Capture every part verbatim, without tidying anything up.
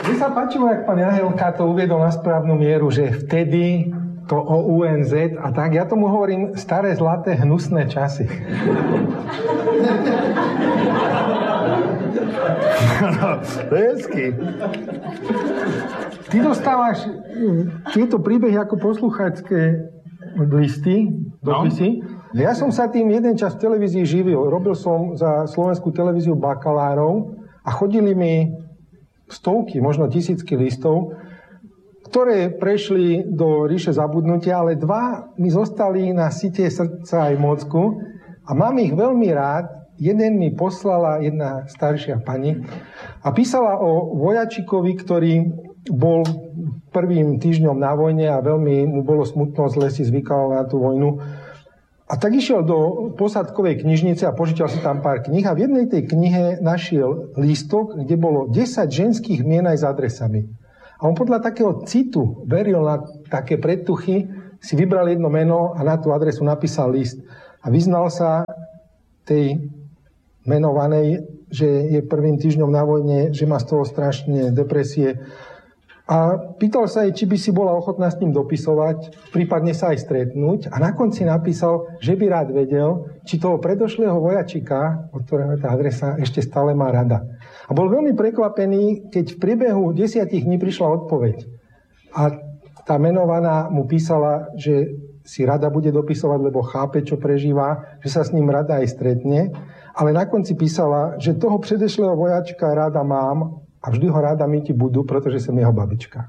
Mne sa páčilo, jak pán Jahelka to uviedol na správnu mieru, že vtedy to O U N Z a tak. Ja tomu hovorím staré, zlaté, hnusné časy. No, to je hezky. Ty dostávaš tieto príbehy ako poslucháčské listy, dopisy. No. Ja som sa tým jeden čas v televízii živil. Robil som za slovenskú televíziu bakalárov a chodili mi stovky, možno tisícky listov, ktoré prešli do ríše zabudnutia, ale dva mi zostali na site srdca aj mozgu a mám ich veľmi rád. Jeden mi poslala jedna staršia pani a písala o vojačikovi, ktorý bol prvým týždňom na vojne a veľmi mu bolo smutno, zle si zvykal na tú vojnu. A tak išiel do posádkovej knižnice a požičal si tam pár kníh a v jednej tej knihe našiel lístok, kde bolo desať ženských mien aj s adresami. A on podľa takého citu veril na také predtuchy, si vybral jedno meno a na tú adresu napísal list. A vyznal sa tej menovanej, že je prvým týždňom na vojne, že má z toho strašne depresie. A pýtal sa jej, či by si bola ochotná s ním dopisovať, prípadne sa aj stretnúť. A na konci napísal, že by rád vedel, či toho predošlého vojačika, od ktorého tá adresa, ešte stále má rada. A bol veľmi prekvapený, keď v priebehu desiatich dní prišla odpoveď. A tá menovaná mu písala, že si rada bude dopisovať, lebo chápe, čo prežíva, že sa s ním rada aj stretne. Ale na konci písala, že toho predešlého vojačka rada mám a vždy ho ráda myti budú, pretože som jeho babička.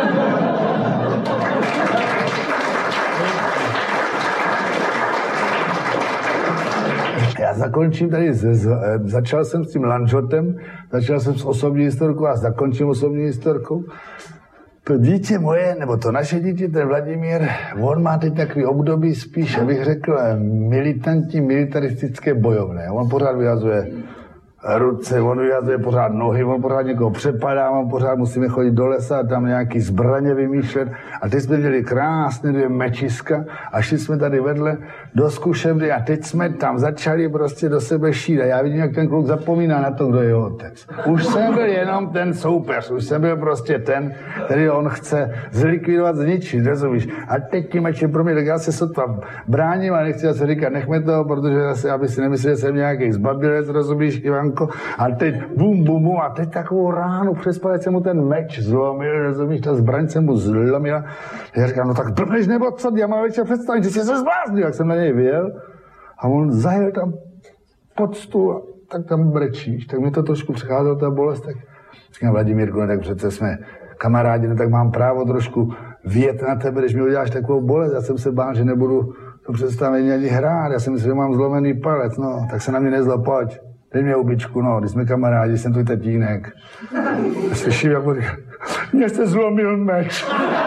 Já zakončím tady, z, z, začal jsem s tím Lanžotem, začal jsem s osobní historkou a zakončím osobní historkou. To dítě moje, nebo to naše dítě, ten Vladimír, on má teď takový období spíš, abych řekl, militantní, militaristické bojovné. On pořád vyhazuje ruce, on vyhazuje pořád nohy, on pořád někoho přepadá, on pořád musíme chodit do lesa a tam nějaký zbraně vymýšlet. A teď jsme měli krásné dvě mečiska a šli jsme tady vedle do zkušebny a teď jsme tam začali prostě do sebe šít. A já vidím, jak ten kluk zapomíná na to, kdo je jeho otec. Už jsem byl jenom ten soupeř, už jsem byl prostě ten, který on chce zlikvidovat, zničit, rozumíš? A teď ti meči pro mě, tak já se sotva bráním a nechci zase říkat, nechme toho, protože zase, aby si nemyslel, že jsem nějaký zbabilec, rozumíš, Ivanko? A teď bum, bum, bum, a teď takovou ránu přes palec se mu ten meč zlomil, rozumíš, ta zbraň se mu zlomila. Já říkám, no tak blbneš nebo co, já mám většinou představit, že jsi se zbláznil, jak jsem na něj vyjel. A on zajel tam pod stůl a tak tam brečíš. Tak mi to trošku přicházela ta bolest, tak říkám, Vladimírku, no tak přece jsme kamarádi, no tak mám právo trošku vyjet na tebe, když mi uděláš takovou bolest. Já jsem se bál, že nebudu to představení ani hrát, já jsem myslel, že mám zlomený palec, no, tak se na mě nezlob, pojď. Dej mě ubičku, no, když jsme kamarádi, jsem tvůj tatínek. A slyším, jak on říká, mě se zlomil meč.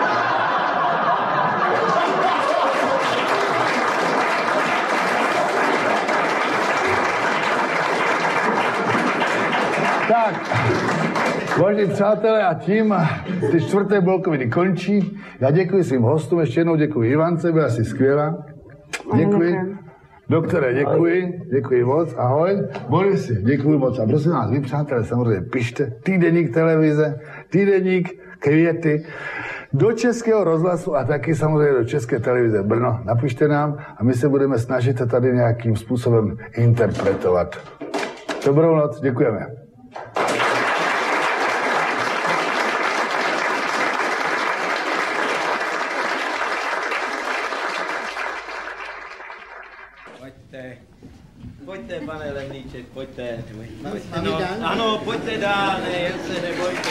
Tak, vážení přátelé, a tím ty čtvrté blokoviny končí. Já děkuji svým hostům, ještě jednou děkuji Ivance, byla jsi skvělá. Děkuji. Doktore, děkuji, děkuji moc, ahoj. Borisi, děkuji moc. A prosím vás, vy přátelé, samozřejmě pište týdeník televize, týdeník Květy, do Českého rozhlasu a taky samozřejmě do České televize Brno. Napište nám a my se budeme snažit to tady nějakým způsobem interpretovat. Dobrou noc, děkujeme. Pojďte, pane Lemlíček, pojďte. pojďte no, ano, pojďte dál, ne, jen se nebojte.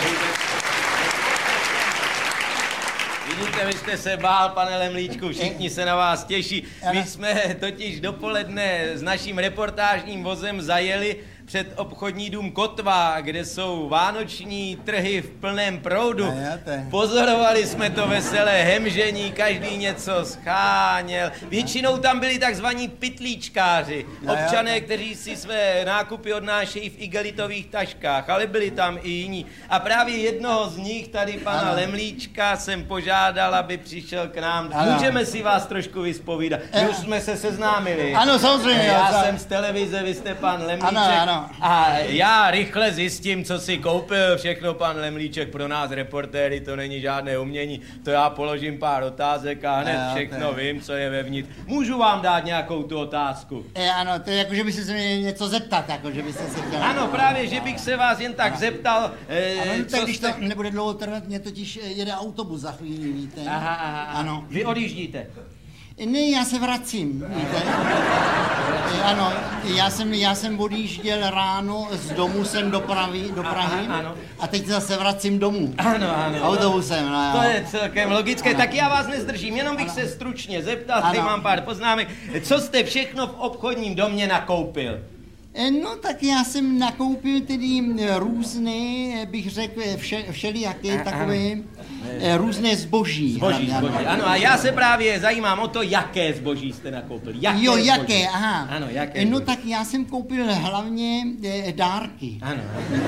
Vidíte, vy jste se bál, pane Lemlíčku, všichni se na vás těší. My jsme totiž dopoledne s naším reportážním vozem zajeli před obchodní dům Kotva, kde jsou vánoční trhy v plném proudu. Pozorovali jsme to veselé hemžení, každý něco scháněl. Většinou tam byli takzvaní pytlíčkáři, občané, kteří si své nákupy odnášejí v igelitových taškách, ale byli tam i jiní. A právě jednoho z nich, tady pana ano. Lemlíčka, jsem požádal, aby přišel k nám. Ano. Můžeme si vás trošku vyspovídat. My už jsme se seznámili. Ano, samozřejmě. Já jsem z televize, vy jste pan Lemlíček. Ano, ano. Ano. A já rychle zjistím, co si koupil všechno pan Lemlíček pro nás, reportéry, to není žádné umění. To já položím pár otázek a hned všechno vím, co je vevnitř. Můžu vám dát nějakou tu otázku? E, ano, to je jako, že byste se mě něco zeptat, jako, že byste se chtěl... Ano, právě, že bych se vás jen tak ano. zeptal, e, ano, no, tak když jste... to nebude dlouho trvat, mě totiž jede autobus za chvíli, víte. Aha, aha, ano. Vy odjíždíte? Ne, já se vracím, víte. E, ano, já jsem, já jsem odjížděl ráno z domu sem do Prahy, do Prahy aha, ano. A teď zase vracím domů. Ano, ano. Autobusem, no, to je celkem logické, ano. Tak já vás nezdržím, jenom bych ano. se stručně zeptal, tady mám pár poznámek. Co jste všechno v obchodním domě nakoupil? No tak já jsem nakoupil tedy různé, bych řekl, vše, všelijaké takové různé zboží. Zboží, ano, zboží, ano. A já se právě zajímám o to, jaké zboží jste nakoupil. Jaké jo, zboží? jaké, aha. Ano, jaké No zboží? tak já jsem koupil hlavně dárky. Ano.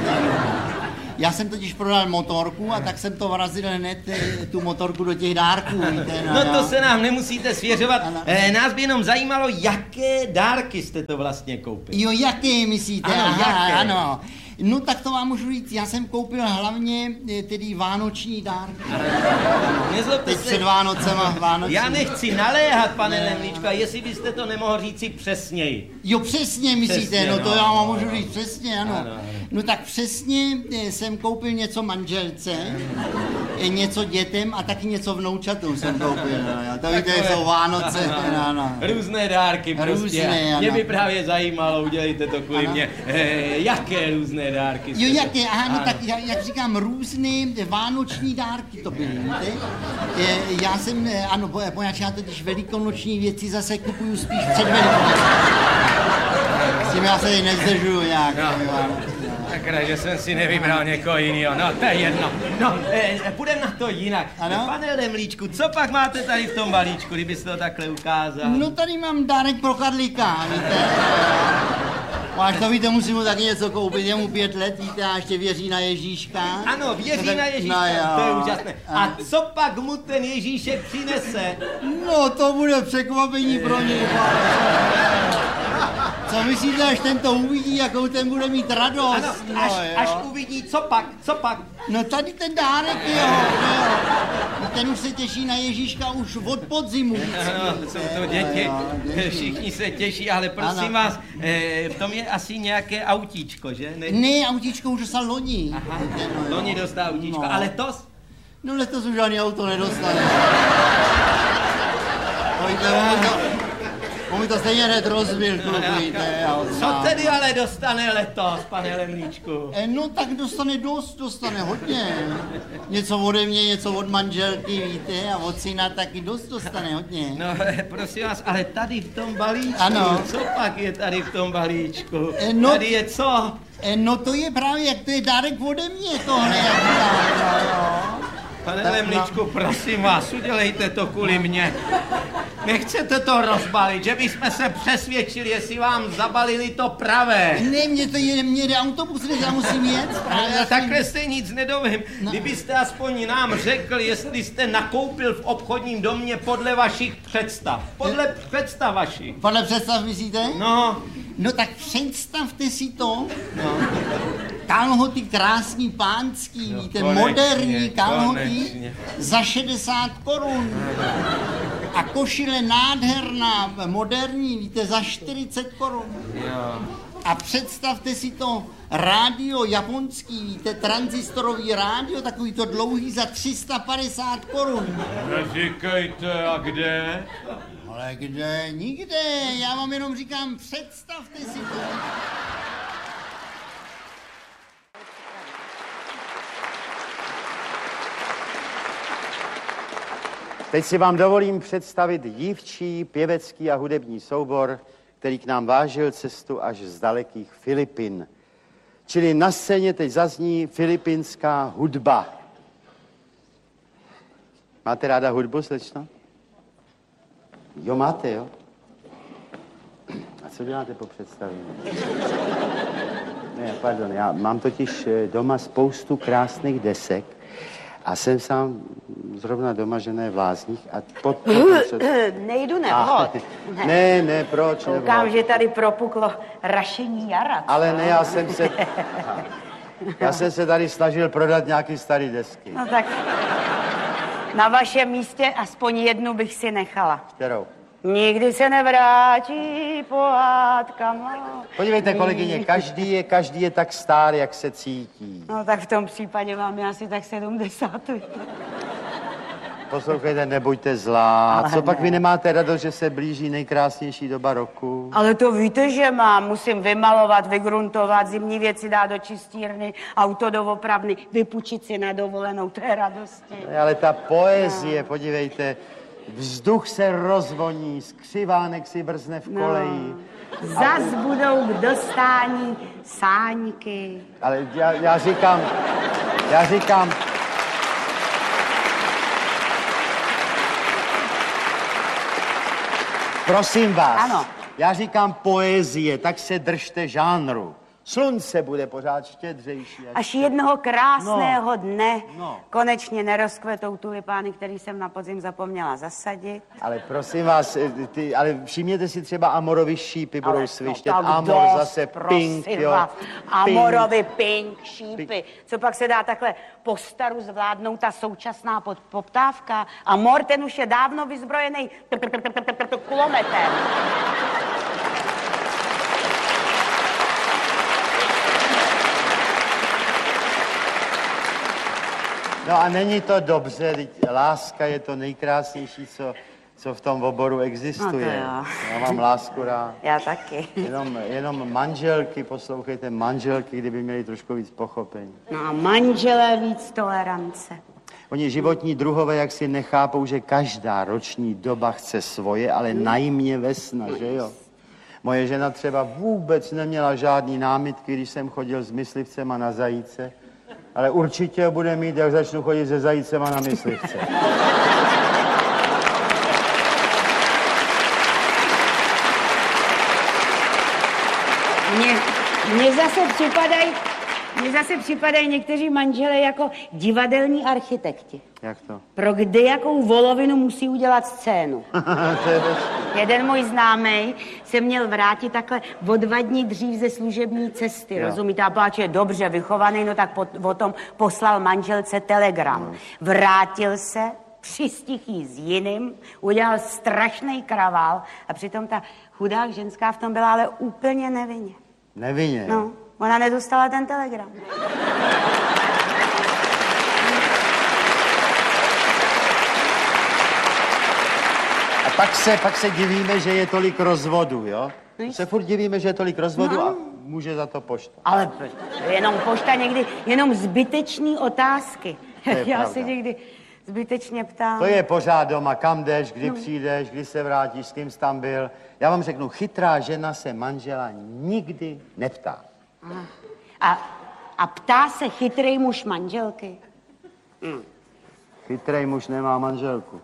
Já jsem totiž prodal motorku a tak jsem to vrazil hned tu motorku do těch dárků. Víte, no, no to se nám nemusíte svěřovat. E, nás by jenom zajímalo, jaké dárky jste to vlastně koupil. Jo, jaké myslíte? Ano, aha, jaké? Ano. No tak to vám můžu říct, já jsem koupil hlavně tedy vánoční dárky. Nezlobte Teď se. před Vánocema vánoční. Já nechci naléhat, pane Lemlíčko, a jestli byste to nemohl říci přesněji. Jo, přesně myslíte, přesně, no to no, já vám můžu říct přesně, ano. ano, ano. No tak přesně jsem koupil něco manželce, něco dětem a taky něco vnoučatům jsem koupil. No, to víte, jsou Vánoce. No, no. Různé dárky prostě. Různé, mě by právě zajímalo, udělejte to kvůli mě. E, jaké různé dárky? Jo, jaké? Aha, no tak jak říkám, různé vánoční dárky to byly, víte? E, já jsem, ano, poněvadž já totiž velikonoční věci zase kupuju spíš před Velikonoční. S tím já se tady nezdržuju nějak. No. Sakra, že jsem si nevybral někoho jiného. No, to je jedno. No, e, půjdeme na to jinak. Ano? Pane Lemlíčku, co pak máte tady v tom balíčku, kdybyste to takhle ukázal? No tady mám dárek pro Karlíka, víte? Až to víte, musím mu taky něco koupit, je mu pět let, víte, a ještě věří na Ježíška. Ano, věří no, na Ježíška, no, to je úžasné. A co pak mu ten Ježíšek přinese? No, to bude překvapení pro něj. Co myslíte, až ten to uvidí, jakou ten bude mít radost? Ano, no, až, až uvidí, co pak, co pak? No tady ten dárek jeho, jo. Ten už se těší na Ježíška už od podzimu. Ano, jsou to děti, jo, jo, všichni se těší, ale prosím ano. vás, e, v tom je asi nějaké autíčko, že? Ne, ne autíčko už dostal loni. Aha, no, loni dostal autíčko, no. A letos? No letos už žádný auto nedostane. Pojďte, on mi to stejně hned rozbil, víte. Co tedy ale dostane letos, pane Lemlíčku? E, no tak dostane dost, dostane hodně. Něco ode mě, něco od manželky, víte, a od syna taky dost dostane hodně. No, prosím vás, ale tady v tom balíčku, ano. Co pak je tady v tom balíčku? E, no, tady je co? E, no to je právě, jak to je dárek ode mě, tohle, jak říkám, no. Pane tak, Lemlíčku, no. Prosím vás, udělejte to kvůli mně. Nechcete to rozbalit, že bychom se přesvědčili, jestli vám zabalili to pravé. Ne, mě to je, mě jde autobus, ne, já musím jet. Právě. Takhle se nic nedovím. No. Kdybyste aspoň nám řekl, jestli jste nakoupil v obchodním domě podle vašich představ. Podle je... představ vašich. Podle představ myslíte? No. No tak představte si to. No. Kalhoty krásný pánský, no, víte, konečně, moderní kalhoty za šedesát korun. A košile nádherná, moderní, víte, za čtyřicet korun. Jo. A představte si to rádio japonský, víte, transistorový rádio, takový to dlouhý za tři sta padesát korun. Neříkejte, a kde? Ale kde? Nikde, já vám jenom říkám, představte si to. Teď si vám dovolím představit dívčí, pěvecký a hudební soubor, který k nám vážil cestu až z dalekých Filipin. Čili na scéně teď zazní filipinská hudba. Máte ráda hudbu, slečno? Jo, máte, jo? A co děláte po představení? Ne, pardon, já mám totiž doma spoustu krásných desek A jsem sám zrovna doma, že ne v lázních. A pod, před... Nejdu nevhod. Ne. ne, ne, proč nevhod? Koukám, že tady propuklo rašení jara. Ale ne, já jsem se... Já jsem se tady snažil prodat nějaký starý desky. No tak na vašem místě aspoň jednu bych si nechala. Kterou? Nikdy se nevrátí pohádka má. Podívejte, kolegyně, každý je, každý je tak star, jak se cítí. No tak v tom případě mám asi tak sedmdesát. Poslouchejte, nebuďte zlá. Ale Co ne. pak vy nemáte radost, že se blíží nejkrásnější doba roku? Ale to víte, že mám. Musím vymalovat, vygruntovat, zimní věci dát do čistírny, auto do opravny, vypůjčit si na dovolenou, to je radosti. Ale ta poezie, no. Podívejte, vzduch se rozvoní, skřivánek si brzne v koleji. No. Zas a... budou k dostání sáňky. Ale já, já říkám, já říkám, prosím vás, ano. Já říkám poezie, tak se držte žánru. Slunce bude pořád štědřejší. Až, až jednoho krásného no. dne no. konečně nerozkvetou tulipány, který jsem na podzim zapomněla zasadit. Ale prosím vás, ty, ale všimněte si třeba amorovy šípy budou ale svištět. No, Amor dost, zase pink, jo. Amorovy pink, šípy. Pink. Co pak se dá takhle po staru zvládnout ta současná poptávka? Amor, ten už je dávno vyzbrojený kulometem. No a není to dobře, láska je to nejkrásnější, co, co v tom oboru existuje. No já mám lásku rád. Já taky. Jenom, jenom manželky, poslouchejte, manželky, kdyby měli trošku víc pochopení. No a manželé víc tolerance. Oni životní druhové jak si nechápou, že každá roční doba chce svoje, ale najmě vesna, že jo? Moje žena třeba vůbec neměla žádný námitky, když jsem chodil s myslivcema na zajíce. Ale určitě ho bude mít, jak začnu chodit se zajícema na myslivce. Mně, mně zase připadají, mně zase připadají někteří manželé jako divadelní architekti. Jak to? Pro kdejakou volovinu musí udělat scénu. To je Jeden můj známej se měl vrátit takhle o dva dní dřív ze služební cesty, jo. Rozumíte? A pláč je dobře vychovaný, no tak po, o tom poslal manželce telegram. Jo. Vrátil se, přistihl jí s jiným, udělal strašný kravál a přitom ta chudá ženská v tom byla ale úplně nevinně. Nevinně? No, ona nedostala ten telegram. A pak se, pak se divíme, že je tolik rozvodů, jo? No se furt divíme, že je tolik rozvodů no. A může za to pošta. Ale jenom pošta někdy, jenom zbytečný otázky. Já pravda. si někdy zbytečně ptám. To je pořád doma, kam jdeš, kdy no. přijdeš, kdy se vrátíš, s kým jsi tam byl. Já vám řeknu, chytrá žena se manžela nikdy neptá. A, a ptá se chytrý muž manželky? Hmm. Chytrý muž nemá manželku.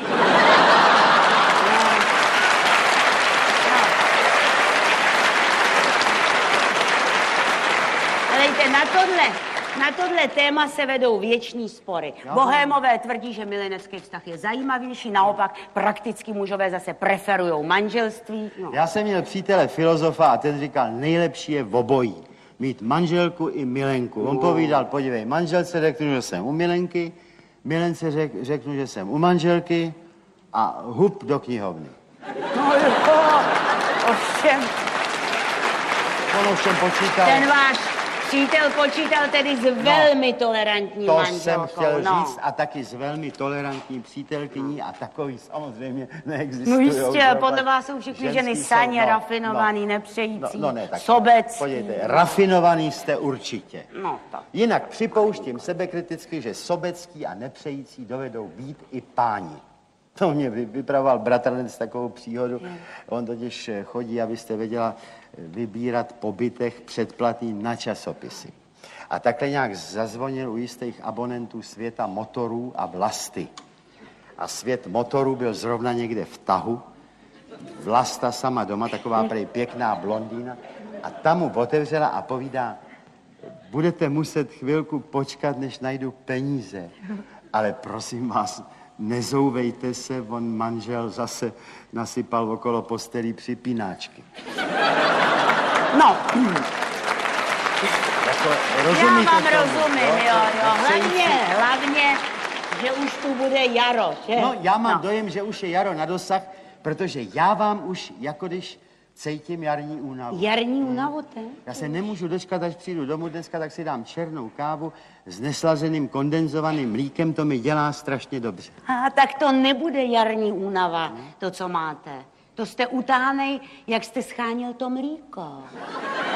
Helejte, na tohle, na tohle téma se vedou věční spory. Jo. Bohémové tvrdí, že milenecký vztah je zajímavější, naopak prakticky mužové zase preferujou manželství. No. Já jsem měl přítele filozofa a ten říkal, nejlepší je v obojí. Mít manželku i milenku. On povídal, podívej, manželce řeknu, že jsem u milenky, milence řek, řeknu, že jsem u manželky a hup do knihovny. No jo, ovšem. On ovšem počítal. Ten váš přítel počítal tedy s velmi no, tolerantní to manželkou. To jsem chtěl no. říct a taky s velmi tolerantní přítelkyní a takový samozřejmě neexistují. No jistě, podle vás jsou všechny ženy saně, no, rafinovaný, no, nepřející, no, no ne, sobecký. Podívejte, rafinovaný jste určitě. No, tak. Jinak připouštím sebekriticky, že sobecký a nepřející dovedou být i páni. To mě vypravoval bratranec takovou příhodu. Hmm. On totiž chodí, abyste věděla, vybírat po bytech předplatný na časopisy. A takhle nějak zazvonil u jistých abonentů světa motorů a Vlasty. A svět motorů byl zrovna někde v tahu. Vlasta sama doma, taková prej pěkná blondýna. A tam mu otevřela a povídá, budete muset chvilku počkat, než najdu peníze. Ale prosím vás, nezouvejte se, on manžel zase nasypal okolo postelí připínáčky. No. Jako, Já vám tomu, rozumím, jo, jo. jo. Hlavně, hlavně, že už tu bude jaro, že? No, já mám no. dojem, že už je jaro na dosah, protože já vám už, jako když cítím jarní únavu. Jarní únavu, te? Já se nemůžu dočkat, až přijdu domů dneska, tak si dám černou kávu s neslazeným kondenzovaným mlíkem, to mi dělá strašně dobře. A tak to nebude jarní únava, to, co máte. To jste utánej, jak jste schánil to mlíko.